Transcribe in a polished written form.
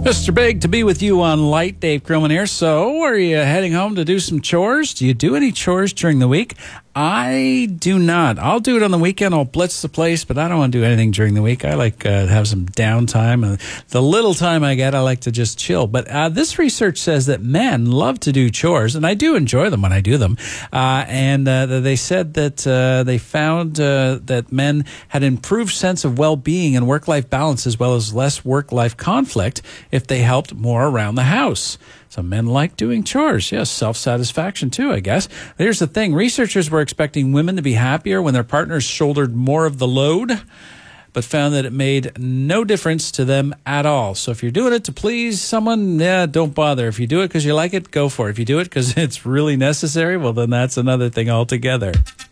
Mr. Big to be with you on Light. Dave Crowman here. So, are you heading home to do some chores? Do you do any chores during the week? I do not. I'll do it on the weekend. I'll blitz the place, but I don't want to do anything during the week. I like to have some downtime. The little time I get, I like to just chill. But this research says that men love to do chores, and I do enjoy them when I do them. And they said that they found that men had improved sense of well-being and work-life balance, as well as less work-life conflict if they helped more around the house. So men like doing chores. Yes, self-satisfaction too, I guess. But here's the thing. Researchers were expecting women to be happier when their partners shouldered more of the load, but found that it made no difference to them at all. So if you're doing it to please someone, don't bother. If you do it because you like it, go for it. If you do it because it's really necessary, well, then that's another thing altogether.